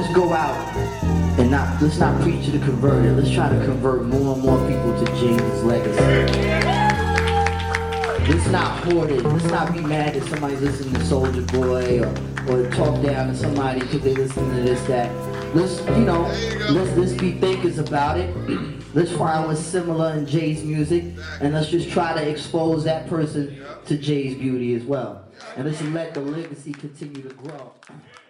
just go out and let's not preach to the converted. Let's try to convert more and more people to James' legacy. Let's not hoard it. Let's not be mad that somebody's listening to Soulja Boy or talk down to somebody because they listen to this, that. Let's be thinkers about it. Let's find what's similar in Jay's music, and let's just try to expose that person to Jay's beauty as well. And let's let the legacy continue to grow.